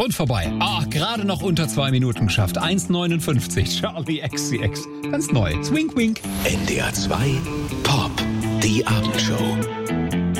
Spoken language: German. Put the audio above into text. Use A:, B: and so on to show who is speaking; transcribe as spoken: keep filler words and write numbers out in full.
A: Und vorbei. Ah, gerade noch unter zwei Minuten geschafft. eins neunundfünfzig. Charlie X C X. Ganz neu. Swing, wink.
B: N D R zwei Pop. Die Abendshow.